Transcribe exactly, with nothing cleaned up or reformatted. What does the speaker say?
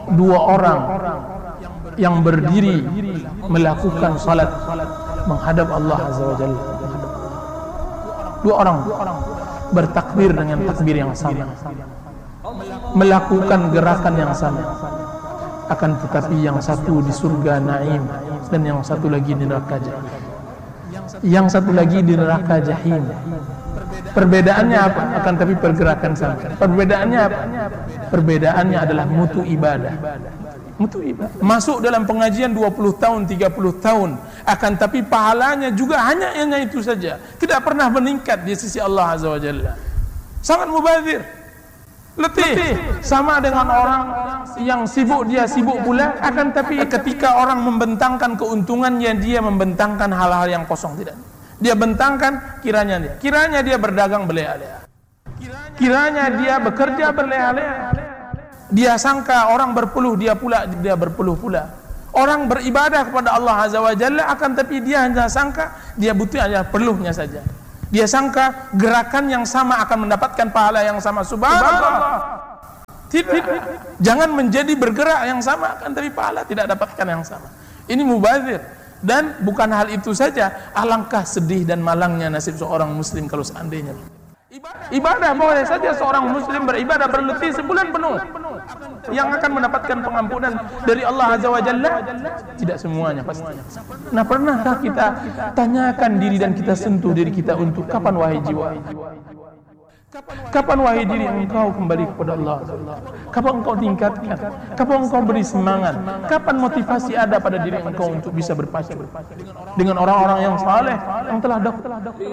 dua orang yang berdiri melakukan salat menghadap Allah Azza wa Jalla. Dua orang bertakbir dengan takbir yang sama, melakukan gerakan yang sama, akan tetapi yang satu di surga Naim dan yang satu lagi di neraka Jahim. Yang satu lagi di neraka Jahim. Perbedaannya apa? Akan tapi pergerakan sama. Perbedaannya apa? Perbedaannya adalah mutu ibadah. Mutu ibadah. Masuk dalam pengajian dua puluh tahun, tiga puluh tahun, akan tapi pahalanya juga hanya hanya itu saja. Tidak pernah meningkat di sisi Allah Azza wa Jalla. Sangat mubazir. Letih. Sama dengan orang yang sibuk, dia sibuk pula, akan tapi ketika orang membentangkan keuntungannya, dia membentangkan hal-hal yang kosong. Tidak. Dia bentangkan kiranya dia. Kiranya dia berdagang berleha-leha. Kiranya dia bekerja berleha-leha. Dia sangka orang berpeluh, dia pula dia berpeluh pula. Orang beribadah kepada Allah Azza wa Jalla, akan tapi dia hanya sangka dia butuh hanya peluhnya saja. Dia sangka gerakan yang sama akan mendapatkan pahala yang sama. Subhanallah. Tidak. Jangan menjadi bergerak yang sama, akan tapi pahala tidak dapatkan yang sama. Ini mubazir. Dan bukan hal itu saja, alangkah sedih dan malangnya nasib seorang muslim kalau seandainya ibadah, boleh saja seorang muslim beribadah berletih sebulan penuh yang akan mendapatkan pengampunan dari Allah Azza wa Jalla. Tidak semuanya pasti. Nah, pernahkah kita tanyakan diri dan kita sentuh diri kita untuk kapan wahai jiwa? Kapan wahai diri engkau kembali kepada Allah? Kapan engkau tingkatkan? Kapan engkau beri semangat? Kapan motivasi ada pada diri engkau untuk bisa berpacu dengan orang-orang yang saleh yang telah dahulu?